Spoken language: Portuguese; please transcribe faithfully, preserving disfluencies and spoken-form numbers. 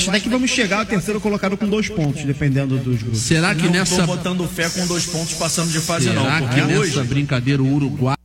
acho até que vamos chegar ao terceiro colocado com dois pontos, dependendo dos grupos. Será que não nessa... tô botando fé com dois pontos passando de fase, Será não. que Porque nessa hoje... brincadeira o Uruguai